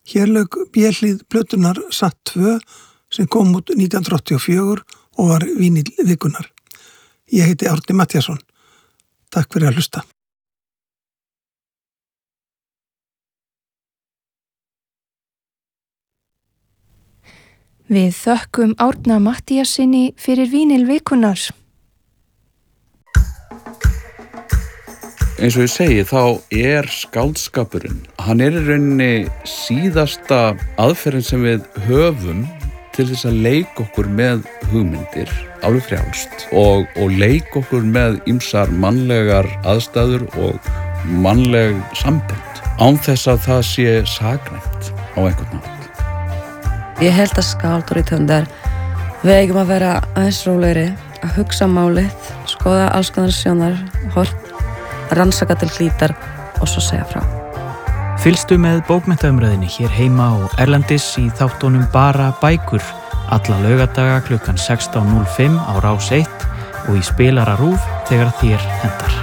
Hér lauk B-hlið plötunar Satt 2 sem kom út 1984 og var vínill vikunnar. Ég heiti Árni Matthíasson. Takk fyrir að hlusta. Við þökkum Árna Matthíassyni fyrir vínill vikunnar. Eins og ég segi, þá skáldskapurinn. Hann í rauninni síðasta aðferðin sem við höfum til þess að leika okkur með hugmyndir, alveg frjálst, og leika okkur með ýmsar mannlegar aðstæður og mannleg sambönd, án þess að það sé saknæmt á einhvern nátt. Ég held að skáld og rithöfundar við eigum að vera aðeins rólegri, að hugsa málið, skoða alls konar sjónarhorn, rannsaka til hlítar og svo segja frá. Fylgstu með bókmenntaumræðinni hér heima og erlendis í þáttunum Bara bækur alla laugardaga klukkan 16:05 á Rás 1 og í spilara RÚV þegar þér hentar.